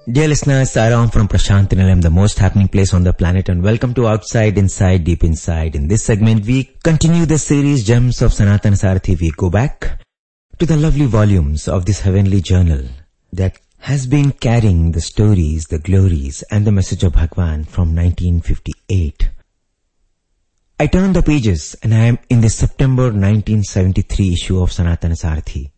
Dear listeners, Saram from Prashant Nilayam, the most happening place on the planet, and welcome to Outside, Inside, Deep Inside. In this segment, we continue the series Gems of Sanatana Sarathi. We go back to the lovely volumes of this heavenly journal that has been carrying the stories, the glories, and the message of Bhagwan from 1958. I turn the pages and I am in the September 1973 issue of Sanatana Sarathi.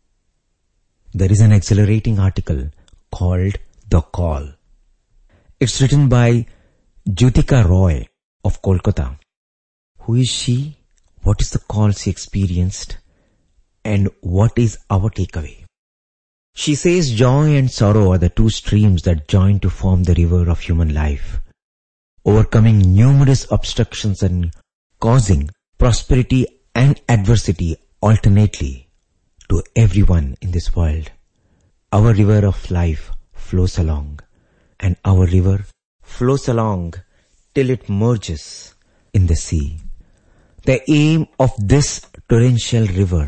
There is an exhilarating article called The Call. It's written by Jyotika Roy of Kolkata. Who is she? What is the call she experienced? And what is our takeaway? She says joy and sorrow are the two streams that join to form the river of human life, overcoming numerous obstructions and causing prosperity and adversity alternately to everyone in this world. Our river of life flows along, and our river flows along till it merges in the sea. The aim of this torrential river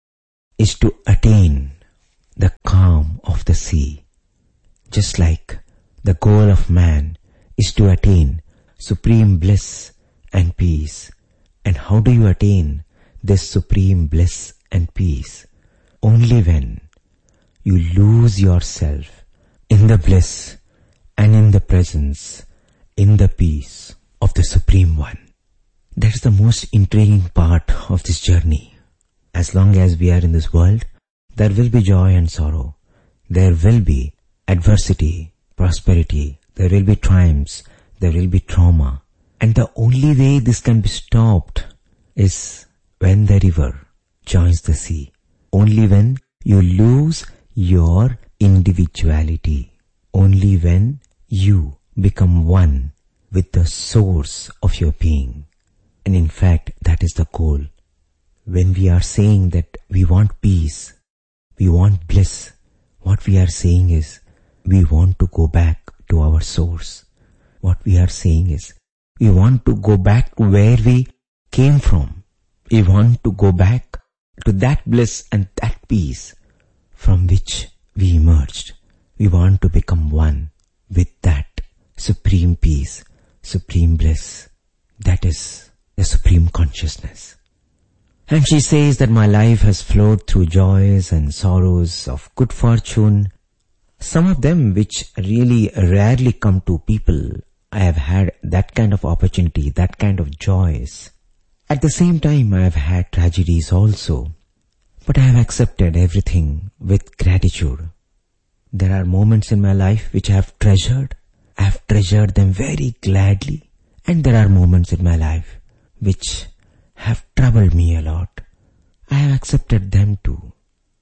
is to attain the calm of the sea, just like the goal of man is to attain supreme bliss and peace. And how do you attain this supreme bliss and peace? Only when you lose yourself in the bliss and in the presence, in the peace of the Supreme One. That is the most intriguing part of this journey. As long as we are in this world, there will be joy and sorrow. There will be adversity, prosperity. There will be triumphs. There will be trauma. And the only way this can be stopped is when the river joins the sea. Only when you lose your individuality. Only when you become one with the source of your being. And in fact, that is the goal. When we are saying that we want peace, we want bliss, what we are saying is we want to go back to our source. What we are saying is we want to go back to where we came from. We want to go back to that bliss and that peace from which we emerged. We want to become one with that supreme peace, supreme bliss. That is the supreme consciousness. And she says that my life has flowed through joys and sorrows of good fortune, some of them which really rarely come to people. I have had that kind of opportunity, that kind of joys. At the same time, I have had tragedies also. But I have accepted everything with gratitude. There are moments in my life which I have treasured. I have treasured them very gladly. And there are moments in my life which have troubled me a lot. I have accepted them too.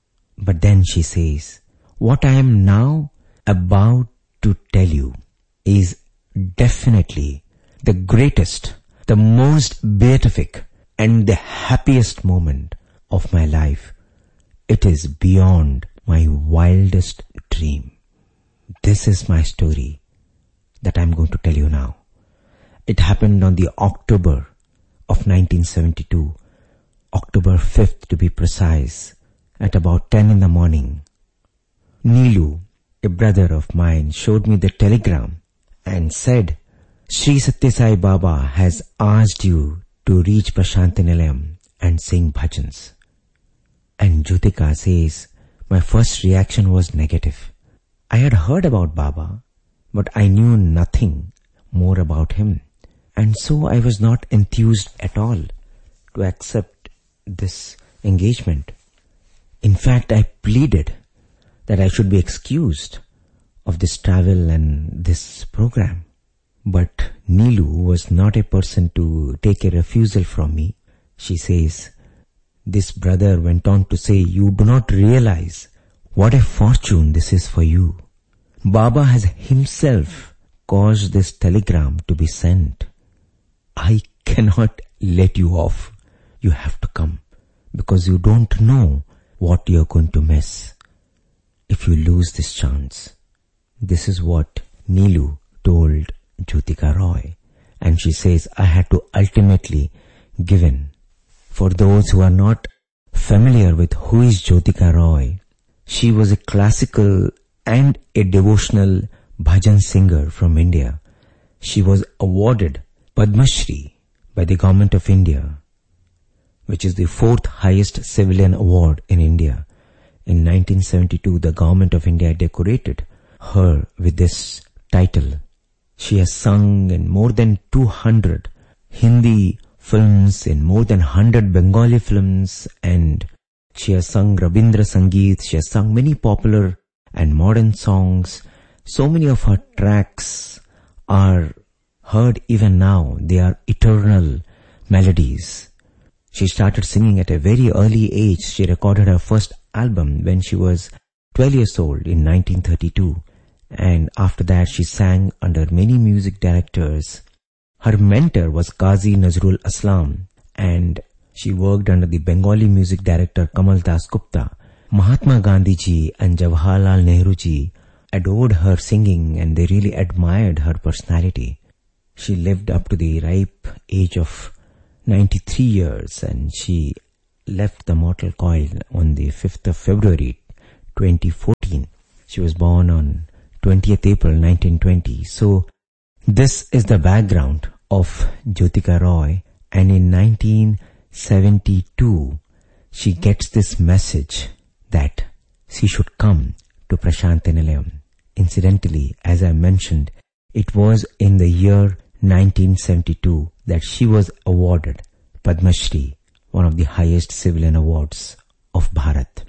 But then she says, what I am now about to tell you is definitely the greatest, the most beatific and the happiest moment of my life. It is beyond my wildest dream. This is my story that I am going to tell you now. It happened on the October of 1972, October 5th to be precise, at about 10 in the morning. Neelu, a brother of mine, showed me the telegram and said, Sri Satya Sai Baba has asked you to reach Prashant Nilayam and sing bhajans. And Jyotika says, my first reaction was negative. I had heard about Baba, but I knew nothing more about him. And so I was not enthused at all to accept this engagement. In fact, I pleaded that I should be excused of this travel and this program. But Neelu was not a person to take a refusal from me. She says, this brother went on to say, you do not realize what a fortune this is for you. Baba has himself caused this telegram to be sent. I cannot let you off. You have to come because you don't know what you're going to miss if you lose this chance. This is what Neelu told Jyotika Roy. And she says, I had to ultimately give in. For those who are not familiar with who is Jyotika Roy, she was a classical and a devotional bhajan singer from India. She was awarded Padma Shri by the Government of India, which is the 4th highest civilian award in India. In 1972, the Government of India decorated her with this title. She has sung in more than 200 Hindi films, in more than 100 Bengali films, and she has sung Rabindra Sangeet. She has sung many popular and modern songs. So many of her tracks are heard even now. They are eternal melodies. She started singing at a very early age. She recorded her first album when she was 12 years old in 1932. And after that she sang under many music directors. Her mentor was Qazi Nazrul Aslam, and she worked under the Bengali music director Kamal Das Gupta. Mahatma Gandhi ji and Jawaharlal Nehru ji adored her singing, and they really admired her personality. She lived up to the ripe age of 93 years, and she left the mortal coil on the 5th of February 2014. She was born on 20th April 1920. So this is the background of Jyotika Roy, and in 1972 she gets this message that she should come to Prashanthi Nilayam. Incidentally, as I mentioned, it was in the year 1972 that she was awarded Padma Shri, one of the highest civilian awards of Bharat.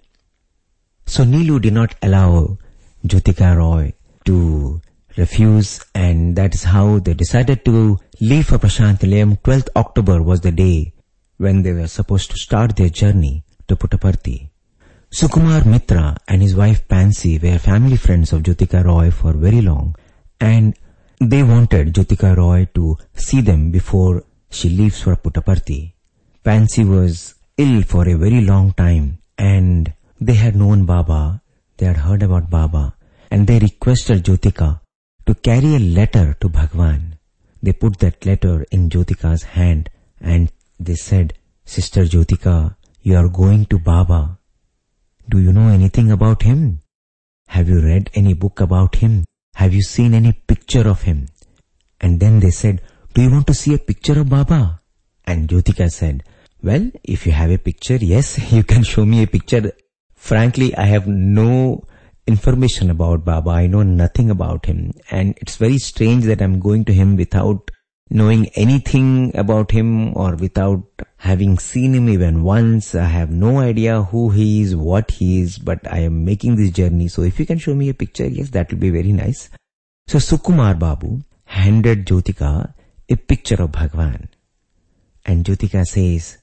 So Neelu did not allow Jyotika Roy to refuse, and that is how they decided to leave for Prashanthi Nilayam. 12th October was the day when they were supposed to start their journey to Puttaparthi. Sukumar Mitra and his wife Pansy were family friends of Jyotika Roy for very long, and they wanted Jyotika Roy to see them before she leaves for Puttaparthi. Pansy was ill for a very long time, and they had known Baba, they had heard about Baba, and they requested Jyotika to carry a letter to Bhagwan. They put that letter in Jyotika's hand and they said, "Sister Jyotika, you are going to Baba. Do you know anything about him? Have you read any book about him? Have you seen any picture of him?" And then they said, "Do you want to see a picture of Baba?" And Jyotika said, "Well, if you have a picture, yes, you can show me a picture. Frankly, I have no information about Baba. I know nothing about him. And it's very strange that I'm going to him without knowing anything about him or without having seen him even once. I have no idea who he is, what he is, but I am making this journey. So if you can show me a picture, yes, that will be very nice." So Sukumar Babu handed Jyotika a picture of Bhagwan. And Jyotika says,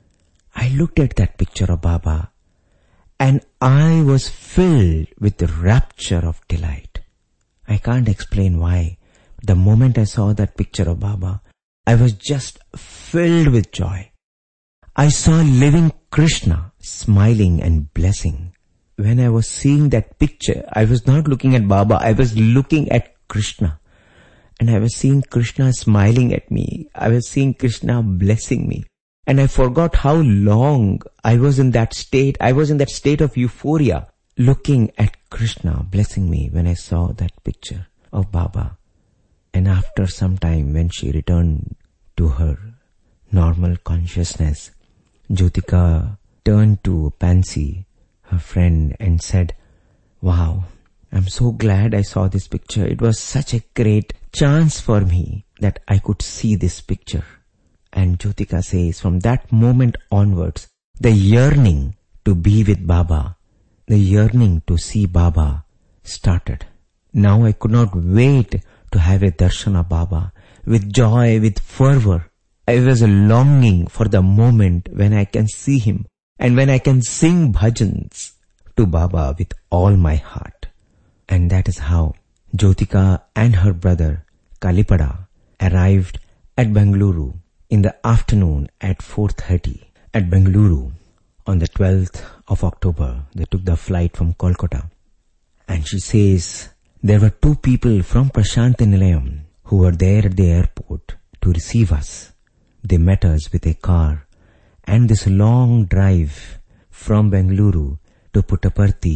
"I looked at that picture of Baba and I was filled with the rapture of delight. I can't explain why. The moment I saw that picture of Baba, I was just filled with joy. I saw living Krishna smiling and blessing. When I was seeing that picture, I was not looking at Baba, I was looking at Krishna. And I was seeing Krishna smiling at me. I was seeing Krishna blessing me. And I forgot how long I was in that state. I was in that state of euphoria, looking at Krishna blessing me when I saw that picture of Baba." And after some time, when she returned to her normal consciousness, Jyotika turned to Pansy, her friend, and said, "Wow, I'm so glad I saw this picture. It was such a great chance for me that I could see this picture." And Jyotika says, from that moment onwards, the yearning to be with Baba, the yearning to see Baba started. Now I could not wait to have a darshan of Baba. With joy, with fervor, I was longing for the moment when I can see him and when I can sing bhajans to Baba with all my heart. And that is how Jyotika and her brother Kalipada arrived at Bengaluru in the afternoon at 4:30 at Bengaluru on the 12th of October. They took the flight from Kolkata. And she says, there were two people from Prashanthi Nilayam who were there at the airport to receive us. They met us with a car, and this long drive from Bengaluru to Puttaparthi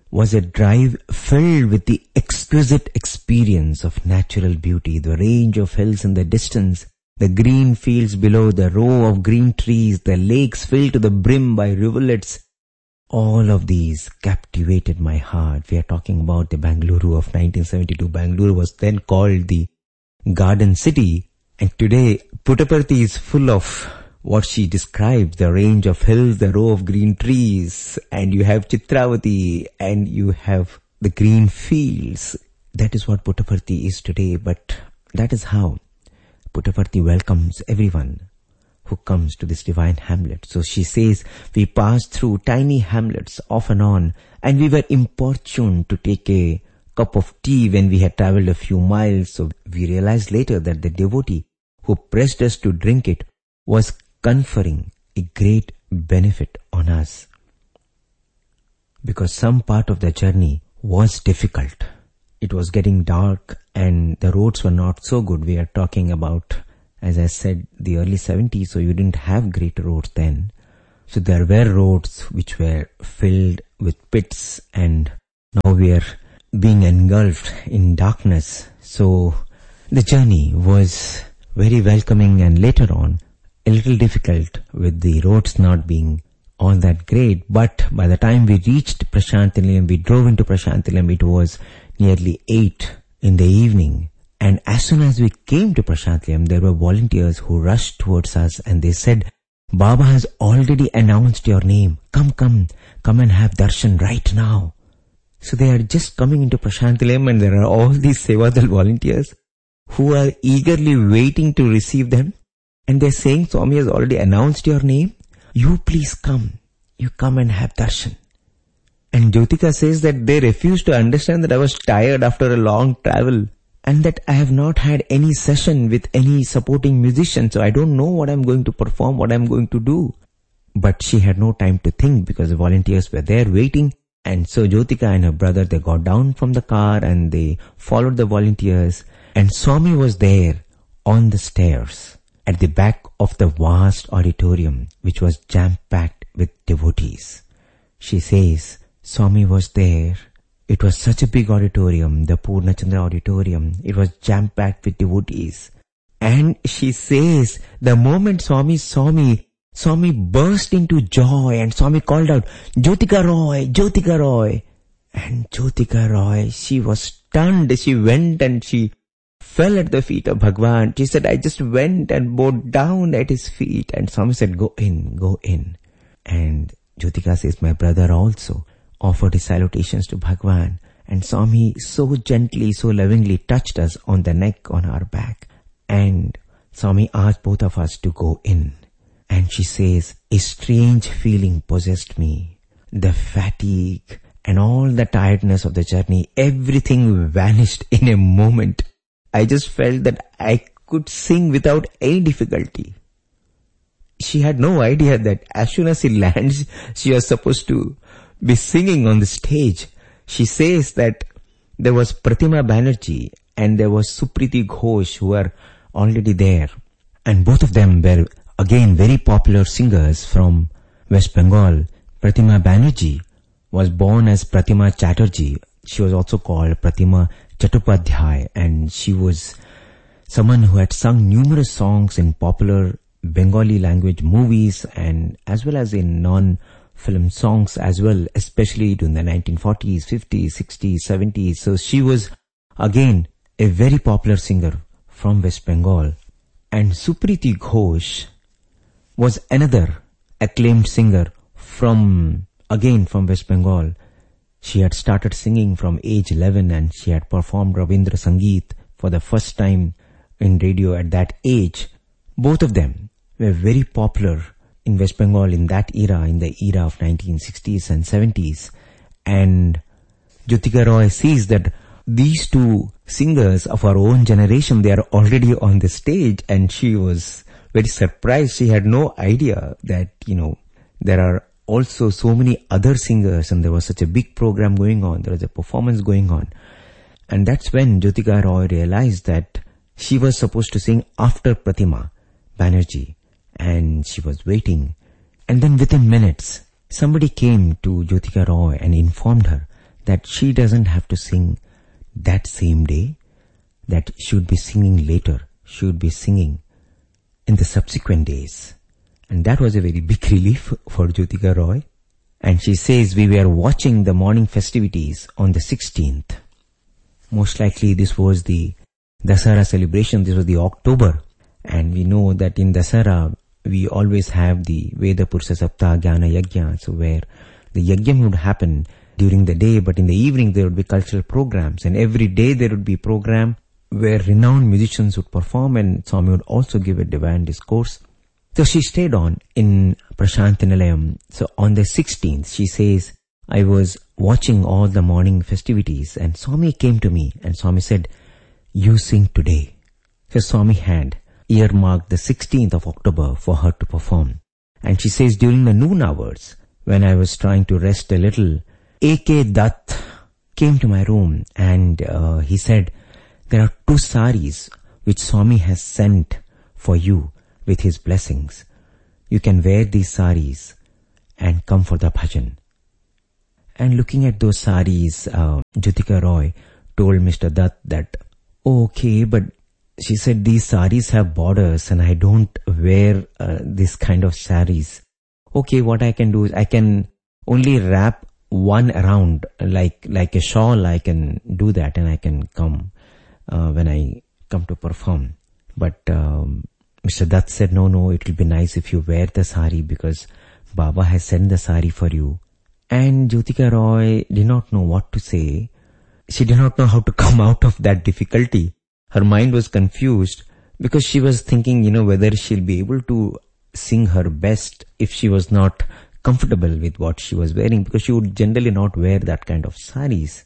was a drive filled with the exquisite experience of natural beauty, the range of hills in the distance, the green fields below, the row of green trees, the lakes filled to the brim by rivulets. All of these captivated my heart. We are talking about the Bengaluru of 1972. Bengaluru was then called the Garden City, and today Puttaparthi is full of what she described, the range of hills, the row of green trees, and you have Chitravati, and you have the green fields. That is what Puttaparthi is today, but that is how Puttaparthi welcomes everyone who comes to this divine hamlet. So she says, we passed through tiny hamlets off and on, and we were importuned to take a cup of tea when we had travelled a few miles. So we realized later that the devotee who pressed us to drink it was conferring a great benefit on us, because some part of the journey was difficult. It was getting dark and the roads were not so good. We are talking about, as I said, the early 70s, so you didn't have great roads then. So there were roads which were filled with pits, and now we are being engulfed in darkness. So the journey was very welcoming, and later on a little difficult with the roads not being all that great. But by the time we reached Prasanthi Nilayam, we drove into Prasanthi Nilayam, it was nearly 8 in the evening. And as soon as we came to Prasanthi Nilayam, there were volunteers who rushed towards us and they said, Baba has already announced your name. Come and have darshan right now. So they are just coming into Prasanthi Nilayam, and there are all these Sevadal volunteers who are eagerly waiting to receive them. And they're saying, Swami has already announced your name. You please come. You come and have darshan. And Jyotika says that they refused to understand that I was tired after a long travel, and that I have not had any session with any supporting musician, so I don't know what I'm going to perform, what I'm going to do. But she had no time to think, because the volunteers were there waiting. And so Jyotika and her brother, they got down from the car and they followed the volunteers. And Swami was there on the stairs at the back of the vast auditorium, which was jam-packed with devotees. She says, Swami was there. It was such a big auditorium, the Purnachandra auditorium. It was jam-packed with devotees. And she says, the moment Swami saw me, Swami burst into joy, and Swami called out, Jyotika Roy, Jyotika Roy. And Jyotika Roy, she was stunned. She went and she fell at the feet of Bhagwan. She said, I just went and bowed down at his feet. And Swami said, go in, go in. And Jyotika says, my brother also offered his salutations to Bhagwan. And Swami so gently, so lovingly touched us on the neck, on our back. And Swami asked both of us to go in. And she says, a strange feeling possessed me. The fatigue and all the tiredness of the journey, everything vanished in a moment. I just felt that I could sing without any difficulty. She had no idea that as soon as she lands, she was supposed to be singing on the stage. She says that there was Pratima Banerjee and there was Supriti Ghosh, who were already there. And both of them were again very popular singers from West Bengal. Pratima Banerjee was born as Pratima Chatterjee. She was also called Pratima Chattopadhyay, and she was someone who had sung numerous songs in popular Bengali language movies and as well as in non-film songs as well, especially during the 1940s, 50s, 60s, 70s. So she was again a very popular singer from West Bengal. And Supriti Ghosh was another acclaimed singer from West Bengal. She had started singing from age 11 and she had performed Rabindra Sangeet for the first time in radio at that age. Both of them were very popular in West Bengal in that era, in the era of 1960s and 70s. And Jyotika Roy sees that these two singers of our own generation, they are already on the stage, and she was very surprised. She had no idea that, there are also so many other singers and there was such a big program going on. There was a performance going on. And that's when Jyotika Roy realized that she was supposed to sing after Pratima Banerjee, and she was waiting. And then within minutes, somebody came to Jyotika Roy and informed her that she doesn't have to sing that same day, that she would be singing later. She would be singing in the subsequent days. And that was a very big relief for Jyotika Roy. And she says, we were watching the morning festivities on the 16th. Most likely this was the Dasara celebration. This was the October. And we know that in Dasara, we always have the Veda Purusha Sapta Jnana Yajna, so where the yajna would happen during the day, but in the evening there would be cultural programs, and every day there would be a program where renowned musicians would perform, and Swami would also give a divine discourse. So she stayed on in Prashant Nilayam. So on the 16th, she says, I was watching all the morning festivities, and Swami came to me, and Swami said, you sing today. So Swami had earmarked the 16th of October for her to perform. And she says, during the noon hours, when I was trying to rest a little, A.K. Dutt came to my room, and he said, there are 2 saris which Swami has sent for you with his blessings. You can wear these saris and come for the bhajan. And looking at those saris, Jyotika Roy told Mr. Dutt that, okay, but she said, these saris have borders and I don't wear this kind of saris. Okay, what I can do is I can only wrap one around like a shawl. I can do that and I can come when I come to perform. But Mr. Dutt said, no, it will be nice if you wear the sari because Baba has sent the sari for you. And Jyotika Roy did not know what to say. She did not know how to come out of that difficulty. Her mind was confused because she was thinking, whether she'll be able to sing her best if she was not comfortable with what she was wearing, because she would generally not wear that kind of saris.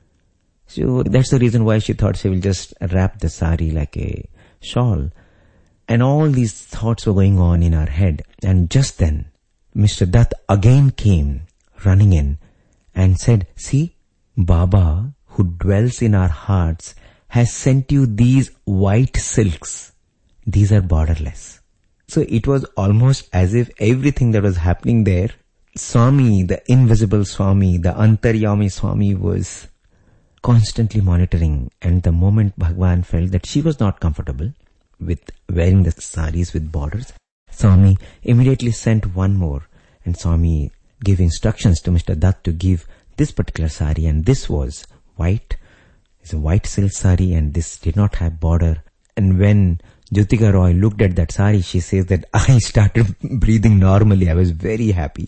So that's the reason why she thought she will just wrap the sari like a shawl. And all these thoughts were going on in her head. And just then, Mr. Dutt again came running in and said, see, Baba, who dwells in our hearts, has sent you these white silks. These are borderless. So it was almost as if everything that was happening there, Swami, the invisible Swami, the Antaryami Swami was constantly monitoring. And the moment Bhagwan felt that she was not comfortable with wearing the saris with borders, Swami immediately sent one more. And Swami gave instructions to Mr. Dutt to give this particular sari, and this was white. It's a white silk sari and this did not have border. And when Jyotika Roy looked at that sari, she says that I started breathing normally. I was very happy.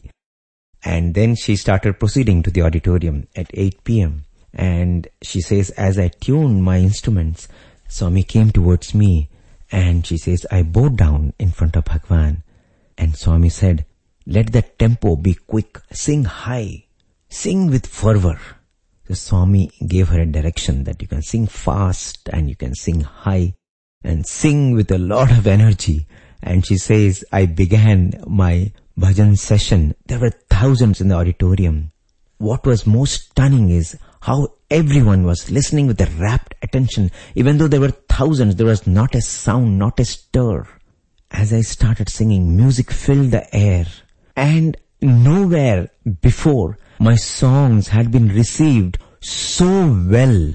And then she started proceeding to the auditorium at 8 p.m. And she says, as I tuned my instruments, Swami came towards me and she says, I bowed down in front of Bhagwan. And Swami said, let the tempo be quick, sing high, sing with fervor. So Swami gave her a direction that you can sing fast and you can sing high and sing with a lot of energy. And she says, I began my bhajan session. There were thousands in the auditorium. What was most stunning is how everyone was listening with a rapt attention. Even though there were thousands, there was not a sound, not a stir. As I started singing, music filled the air. And nowhere before my songs had been received so well.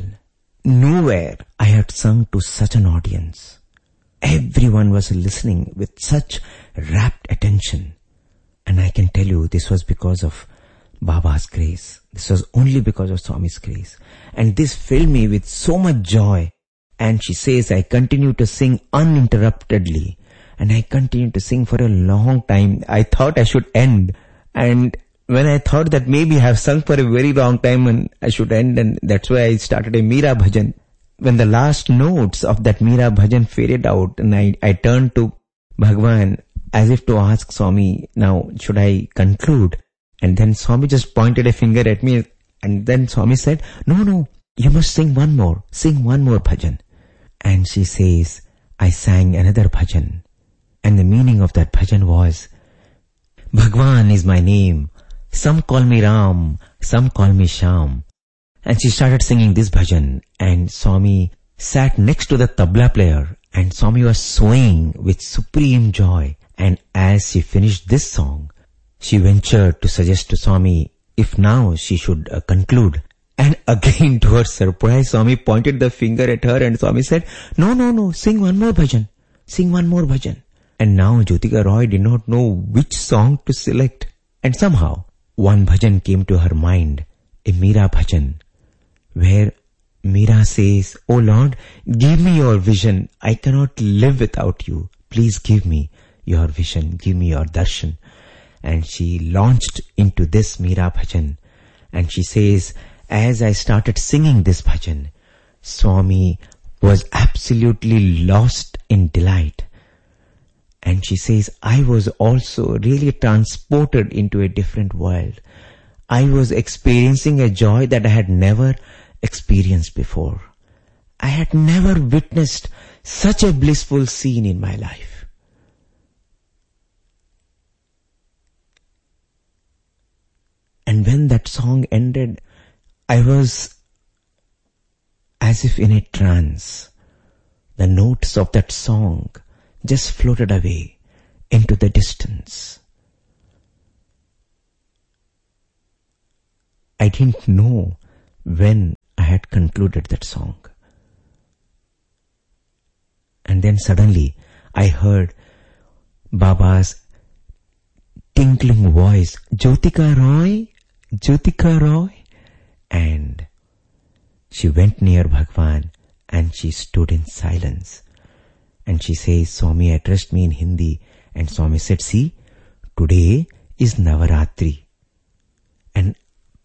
Nowhere I had sung to such an audience. Everyone was listening with such rapt attention. And I can tell you this was because of Baba's grace. This was only because of Swami's grace. And this filled me with so much joy. And she says, I continued to sing uninterruptedly. And I continued to sing for a long time. I thought I should end. And when I thought that maybe I have sung for a very long time and I should end, and that's why I started a Meera Bhajan. When the last notes of that Meera Bhajan faded out and I turned to Bhagwan as if to ask Swami, now should I conclude? And then Swami just pointed a finger at me and then Swami said, no, you must sing one more bhajan. And she says, I sang another bhajan. And the meaning of that bhajan was, Bhagwan is my name. Some call me Ram, some call me Sham. And she started singing this bhajan, and Swami sat next to the tabla player and Swami was swaying with supreme joy. And as she finished this song, she ventured to suggest to Swami if now she should conclude. And again, to her surprise, Swami pointed the finger at her and Swami said, no, sing one more bhajan. Sing one more bhajan. And now Jyotika Roy did not know which song to select. And somehow, one bhajan came to her mind, a Meera bhajan, where Meera says, "Oh Lord, give me your vision. I cannot live without you. Please give me your vision. Give me your darshan." And she launched into this Meera bhajan. And she says, as I started singing this bhajan, Swami was absolutely lost in delight. And she says, I was also really transported into a different world. I was experiencing a joy that I had never experienced before. I had never witnessed such a blissful scene in my life. And when that song ended, I was as if in a trance. The notes of that song just floated away into the distance. I didn't know when I had concluded that song. And then suddenly I heard Baba's tinkling voice, Jyotika Roy, Jyotika Roy. And she went near Bhagwan and she stood in silence. And she says, Swami addressed me in Hindi. And Swami said, see, today is Navaratri. And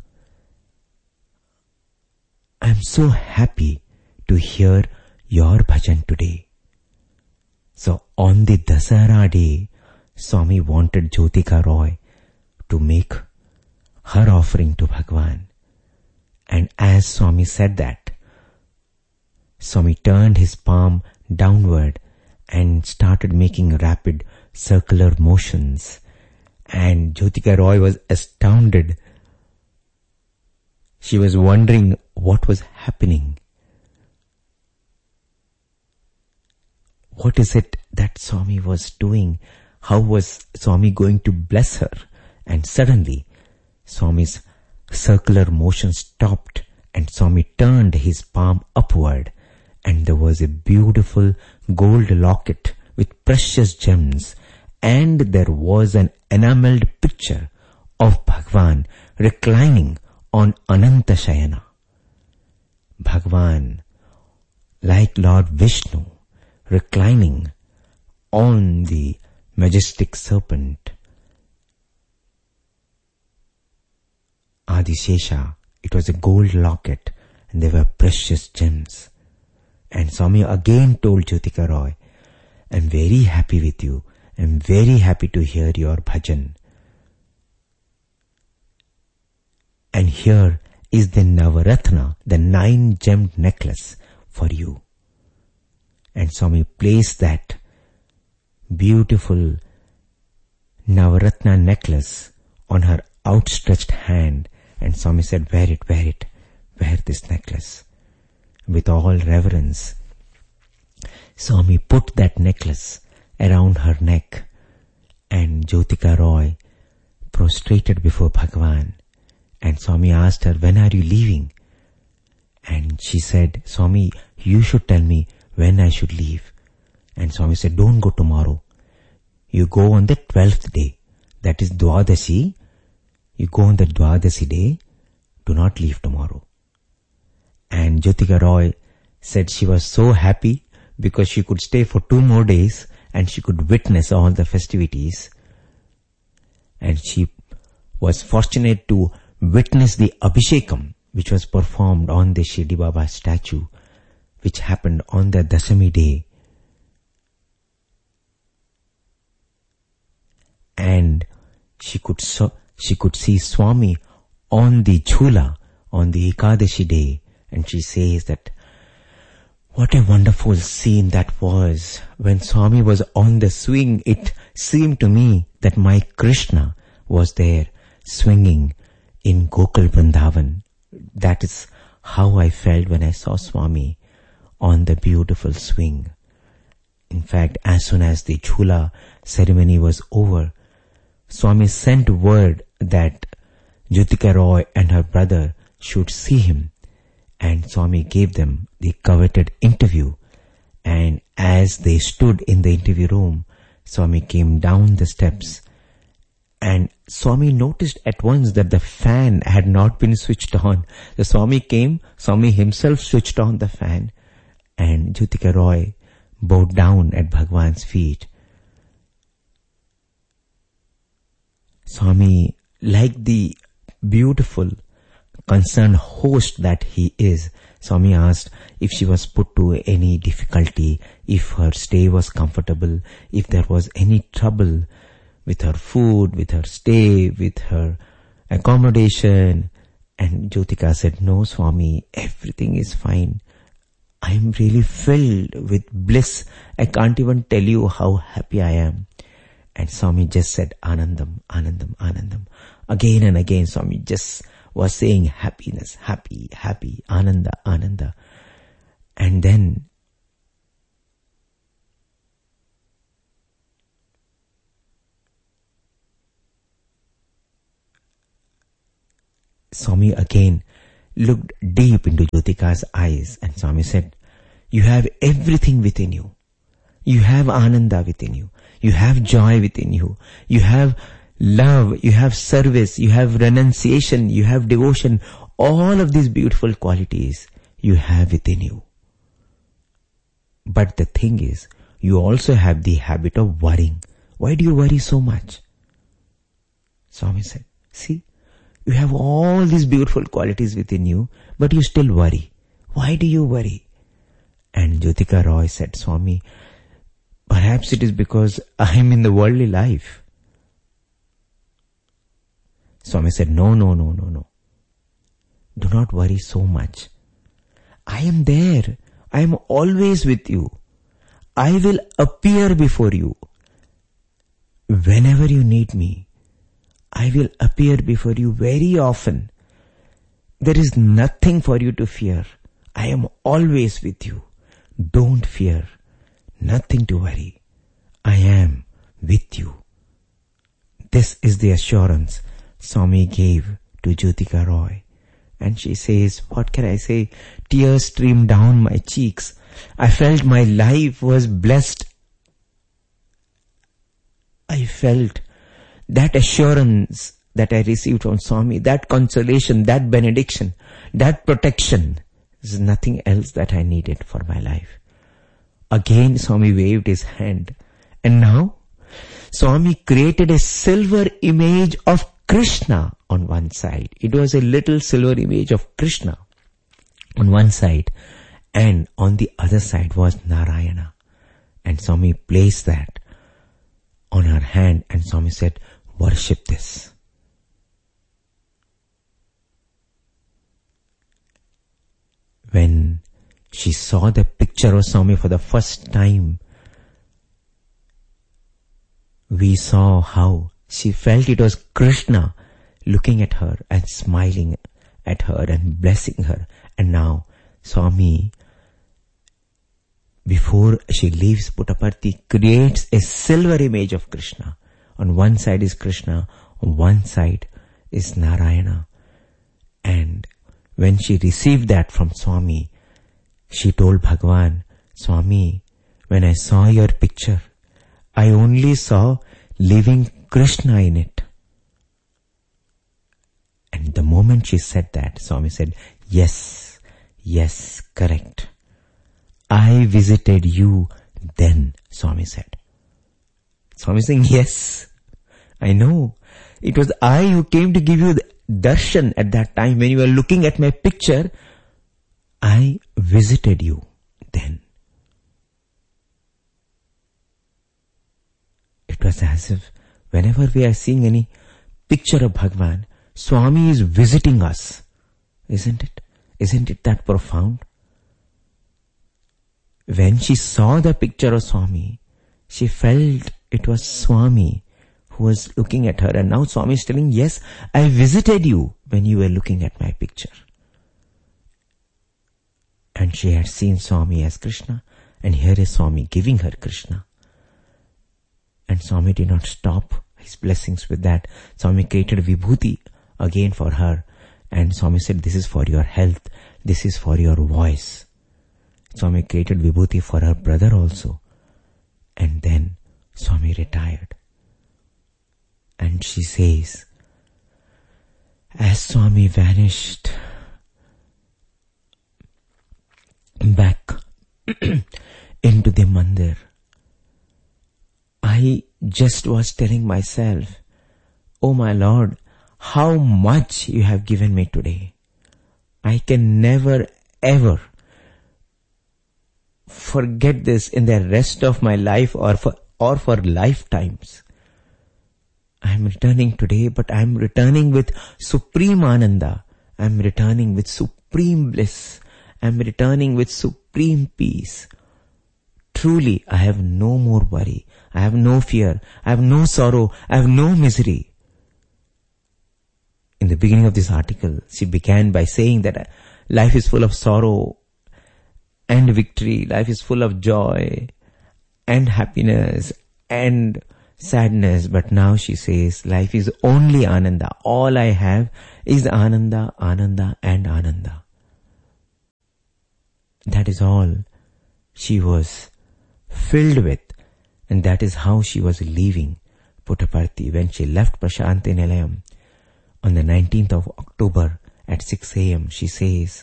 I'm so happy to hear your bhajan today. So on the Dasara day, Swami wanted Jyotika Roy to make her offering to Bhagwan. And as Swami said that, Swami turned his palm downward and started making rapid circular motions. And Jyotika Roy was astounded. She was wondering what was happening. What is it that Swami was doing? How was Swami going to bless her? And suddenly, Swami's circular motion stopped and Swami turned his palm upward and there was a beautiful gold locket with precious gems and there was an enameled picture of Bhagwan reclining on Ananta Shayana. Bhagwan, like Lord Vishnu, reclining on the majestic serpent Adishesha. It was a gold locket and there were precious gems. And Swami again told Jyotika Roy, I'm very happy with you. I'm very happy to hear your bhajan. And here is the Navaratna, the 9-gemmed necklace for you. And Swami placed that beautiful Navaratna necklace on her outstretched hand. And Swami said, wear this necklace. With all reverence, Swami put that necklace around her neck and Jyotika Roy prostrated before Bhagwan. And Swami asked her, when are you leaving? And she said, Swami, you should tell me when I should leave. And Swami said, don't go tomorrow. You go on the 12th day. That is Dwadashi. You go on the Dwadashi day. Do not leave tomorrow. And Jyotika Roy said she was so happy because she could stay for 2 more days and she could witness all the festivities. And she was fortunate to witness the Abhishekam which was performed on the Shirdi Baba statue, which happened on the Dasami day. And she could see Swami on the Jhula on the Ekadashi day. And she says that what a wonderful scene that was. When Swami was on the swing, it seemed to me that my Krishna was there swinging in Gokul Vrindavan. That is how I felt when I saw Swami on the beautiful swing. In fact, as soon as the Jhula ceremony was over, Swami sent word that Jyotika Roy and her brother should see him. And Swami gave them the coveted interview. And as they stood in the interview room, Swami came down the steps. And Swami noticed at once that the fan had not been switched on. The Swami came, Swami himself switched on the fan. And Jyotika Roy bowed down at Bhagwan's feet. Swami, like the beautiful, concerned host that he is, Swami asked if she was put to any difficulty, if her stay was comfortable, if there was any trouble with her food, with her stay, with her accommodation. And Jyotika said, no, Swami, everything is fine. I am really filled with bliss. I can't even tell you how happy I am. And Swami just said, Anandam, Anandam, Anandam. Again and again, Swami just was saying happiness, happy, happy, Ananda, Ananda. And then Swami again looked deep into Jyotika's eyes, and Swami said, you have everything within you. You have Ananda within you. You have joy within you. You have love. You have service. You have renunciation. You have devotion. All of these beautiful qualities you have within you. But the thing is, you also have the habit of worrying. Why do you worry so much? Swami said, see, you have all these beautiful qualities within you, but you still worry. Why do you worry? And Jyotika Roy said, Swami, perhaps it is because I am in the worldly life. Swami said, no. Do not worry so much. I am there. I am always with you. I will appear before you. Whenever you need me, I will appear before you very often. There is nothing for you to fear. I am always with you. Don't fear. Nothing to worry. I am with you. This is the assurance Swami gave to Jyotika Roy. And she says, what can I say? Tears streamed down my cheeks. I felt my life was blessed. I felt that assurance that I received from Swami, that consolation, that benediction, that protection. There's nothing else that I needed for my life. Again, Swami waved his hand. And now, Swami created a silver image of Krishna on one side. It was a little silver image of Krishna on one side. And on the other side was Narayana. And Swami placed that on her hand. And Swami said, worship this. When she saw the picture of Swami for the first time, we saw how she felt it was Krishna looking at her and smiling at her and blessing her. And now Swami, before she leaves Puttaparthi, creates a silver image of Krishna. On one side is Krishna, on one side is Narayana. And when she received that from Swami, she told Bhagwan, Swami, when I saw your picture, I only saw living Krishna in it. And the moment she said that, Swami said, yes, correct. I visited you then, Swami said. Swami saying, yes, I know. It was I who came to give you the darshan at that time. When you were looking at my picture, I visited you then. It was as if whenever we are seeing any picture of Bhagwan, Swami is visiting us. Isn't it? Isn't it that profound? When she saw the picture of Swami, she felt it was Swami who was looking at her. And now Swami is telling, yes, I visited you when you were looking at my picture. And she had seen Swami as Krishna. And here is Swami giving her Krishna. And Swami did not stop his blessings with that. Swami created Vibhuti again for her. And Swami said, this is for your health. This is for your voice. Swami created Vibhuti for her brother also. And then Swami retired. And she says, as Swami vanished back into the mandir, I just was telling myself, oh my Lord, how much you have given me today. I can never ever forget this in the rest of my life or for lifetimes. I am returning today, but I am returning with supreme ananda. I am returning with supreme bliss. I am returning with supreme peace. Truly, I have no more worry. I have no fear. I have no sorrow. I have no misery. In the beginning of this article, she began by saying that life is full of sorrow and victory. Life is full of joy and happiness and sadness. But now she says, life is only ananda. All I have is ananda, ananda and ananda. That is all she was filled with. And that is how she was leaving Puttaparthi. When she left Prashanti Nilayam on the 19th of October at 6 a.m., she says,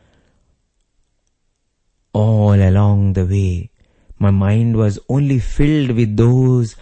all along the way, my mind was only filled with those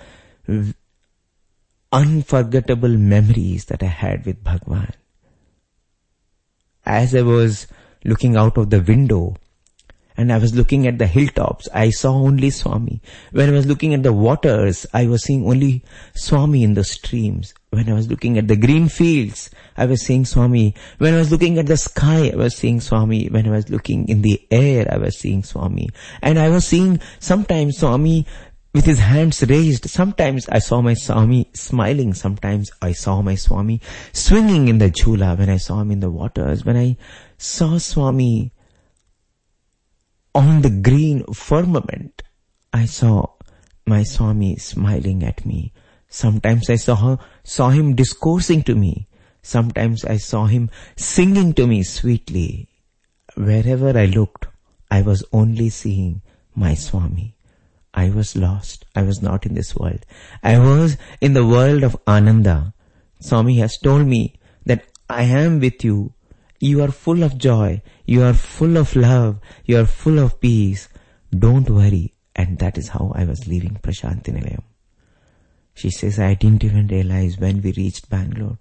unforgettable memories that I had with Bhagwan. As I was looking out of the window and I was looking at the hilltops, I saw only Swami. When I was looking at the waters, I was seeing only Swami in the streams. When I was looking at the green fields, I was seeing Swami. When I was looking at the sky, I was seeing Swami. When I was looking in the air, I was seeing Swami. And I was seeing sometimes Swami with his hands raised. Sometimes I saw my Swami smiling. Sometimes I saw my Swami swinging in the jhula. When I saw him in the waters, when I saw Swami on the green firmament, I saw my Swami smiling at me. Sometimes I saw him discoursing to me. Sometimes I saw him singing to me sweetly. Wherever I looked, I was only seeing my Swami. I was lost. I was not in this world. I was in the world of Ananda. Swami has told me that I am with you. You are full of joy. You are full of love. You are full of peace. Don't worry. And that is how I was leaving Prashanti Nilayam. She says, I didn't even realize when we reached Bangalore.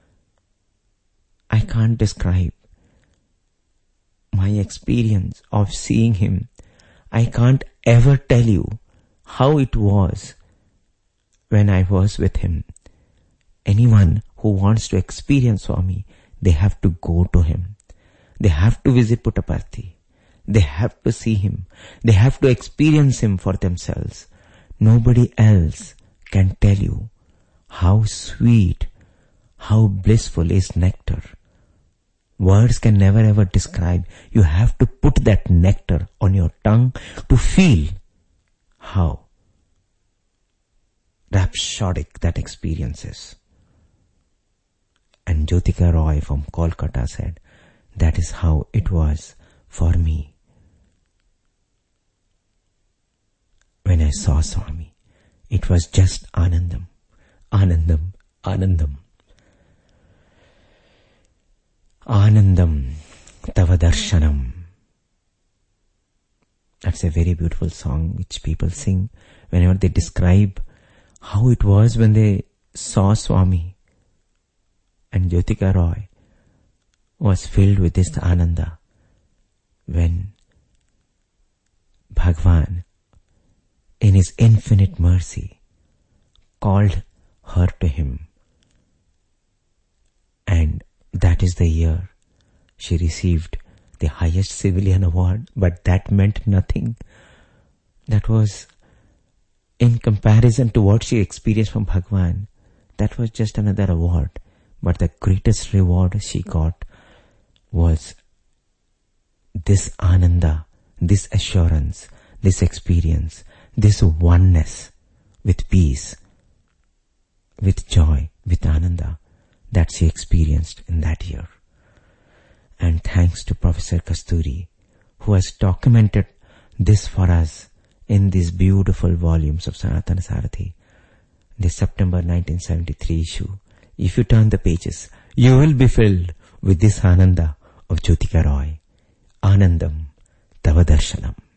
I can't describe my experience of seeing him. I can't ever tell you how it was when I was with him. Anyone who wants to experience Swami, they have to go to him. They have to visit Puttaparthi. They have to see him. They have to experience him for themselves. Nobody else can tell you how sweet, how blissful is nectar. Words can never ever describe. You have to put that nectar on your tongue to feel how rhapsodic that experience is. And Jyotika Roy from Kolkata said, that is how it was for me when I saw Swami. It was just Anandam, Anandam, Anandam. Anandam Tava Darshanam. That's a very beautiful song which people sing whenever they describe how it was when they saw Swami. And Jyotika Roy was filled with this Ananda when Bhagwan, in his infinite mercy, called her to him. And that is the year she received the highest civilian award, but that meant nothing. That was in comparison to what she experienced from Bhagwan. That was just another award. But the greatest reward she got was this Ananda, this assurance, this experience, this oneness with peace, with joy, with Ananda that she experienced in that year. And thanks to Professor Kasturi, who has documented this for us in these beautiful volumes of Sanatana Sarathi, the September 1973 issue. If you turn the pages, you will be filled with this Ananda of Jyotika Roy. Anandam Tava Darshanam.